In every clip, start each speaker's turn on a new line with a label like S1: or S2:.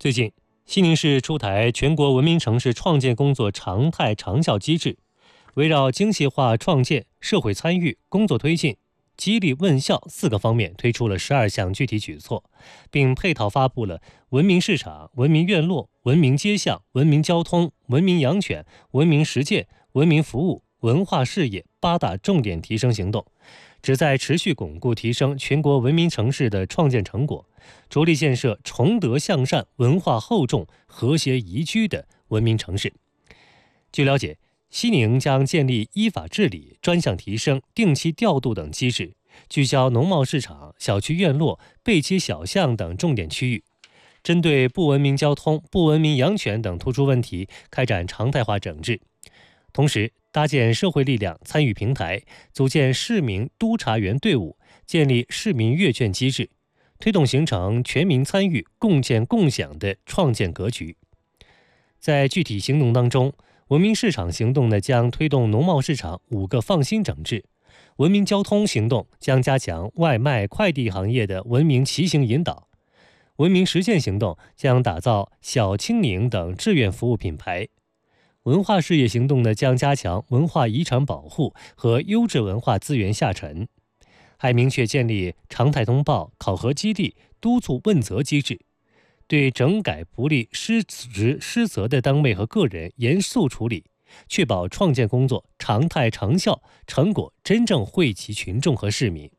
S1: 最近，西宁市出台全国文明城市创建工作常态长效机制，围绕精细化创建、社会参与、工作推进、激励问效4个方面推出了12项具体举措，并配套发布了文明市场、文明院落、文明街巷、文明交通、文明养犬、文明实践、文明服务、文化事业8大重点提升行动，旨在持续巩固提升全国文明城市的创建成果，着力建设崇德向善、文化厚重、和谐宜居的文明城市。据了解，西宁将建立依法治理、专项提升、定期调度等机制，聚焦农贸市场、小区院落、背街小巷等重点区域，针对不文明交通、不文明养犬等突出问题开展常态化整治。同时，搭建社会力量参与平台，组建市民督查员队伍，建立市民阅卷机制，推动形成全民参与、共建共享的创建格局。在具体行动当中，文明市场行动将推动农贸市场5个放心整治；文明交通行动将加强外卖、快递行业的文明骑行引导；文明实践行动将打造小青宁等志愿服务品牌；文化事业行动将加强文化遗产保护和优质文化资源下沉，还明确建立常态通报、考核激励、督促问责机制，对整改不力、失职失责的单位和个人严肃处理，确保创建工作常态长效，成果真正惠及群众和市民。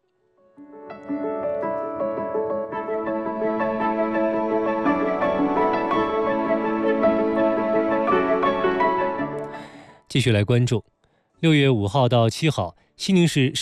S1: 继续来关注，6月5号到7号，西宁市